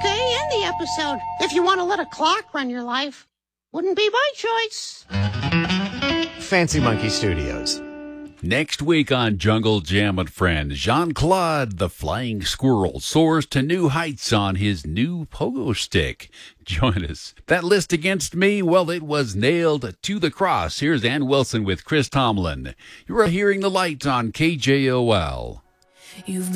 Okay, end the episode. If you want to let a clock run your life, wouldn't be my choice. Fancy Monkey Studios. Next week on Jungle Jam and Friends, Jean-Claude the Flying Squirrel soars to new heights on his new pogo stick. Join us. That list against me, well, it was nailed to the cross. Here's Ann Wilson with Chris Tomlin. You're hearing The Light on KJOL.